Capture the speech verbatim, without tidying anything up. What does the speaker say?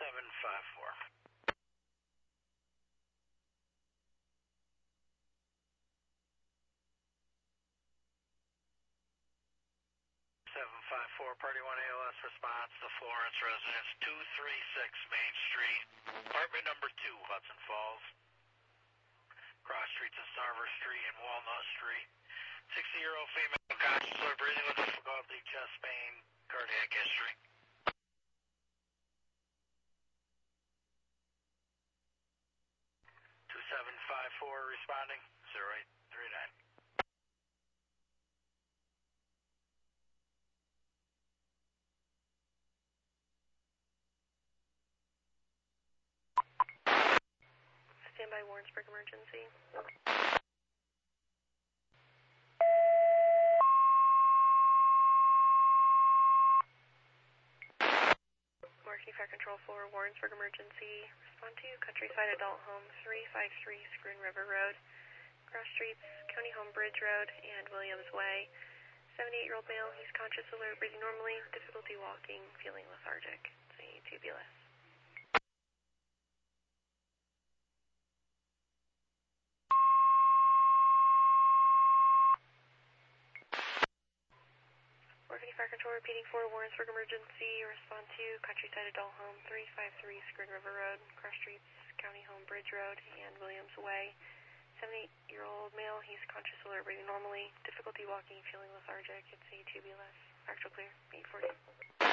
seven five four. seven five four, Party one A L S response to Florence residence, two three six Main Street, apartment number two, Hudson Falls. Cross streets of Sarver Street and Walnut Street. sixty-year-old female, conscious or breathing with difficulty, chest pain, cardiac history. two seven five four responding, zero eight three nine. Standby Warrensburg emergency. Marquee Fire Control four, Warrensburg emergency. Respond to Countryside Adult Home, three five three Scroon River Road, cross streets, County Home Bridge Road, and Williams Way. seventy-eight-year-old male, he's conscious, alert, breathing normally, difficulty walking, feeling lethargic. C two B L S. Marquee Fire Control repeating for Warrensburg emergency. Respond to Countryside Adult Home, three five three Scroon River Road, cross streets, County Home Bridge Road, and Williams Way. seventy-eight-year-old male, he's conscious, alert, breathing normally, difficulty walking, feeling lethargic. It's A two B L S. Actual clear, eight forty.